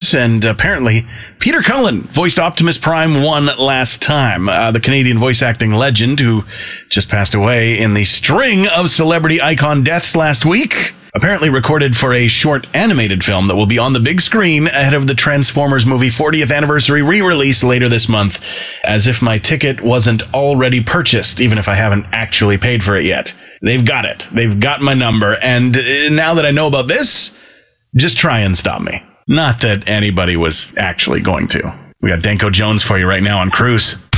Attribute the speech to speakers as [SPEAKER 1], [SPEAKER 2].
[SPEAKER 1] news, and apparently Peter Cullen voiced Optimus Prime one last time. The Canadian voice acting legend who just passed away in the string of celebrity icon deaths last week apparently recorded for a short animated film that will be on the big screen ahead of the Transformers movie 40th anniversary re-release later this month. As if my ticket wasn't already purchased, even if I haven't actually paid for it yet. They've got it. They've got my number. And now that I know about this, just try and stop me. Not that anybody was actually going to. We got Danko Jones for you right now on Cruise.